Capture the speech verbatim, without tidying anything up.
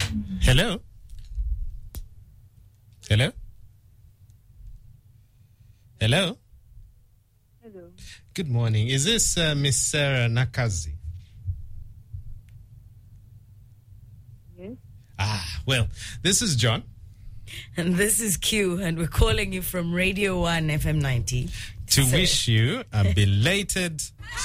Hello? Hello? Hello? Hello. Good morning. Is this uh, Miss Sarah Nakazi? Yes. Ah, well, this is John. And this is Q, and we're calling you from Radio one F M ninety. To wish you a belated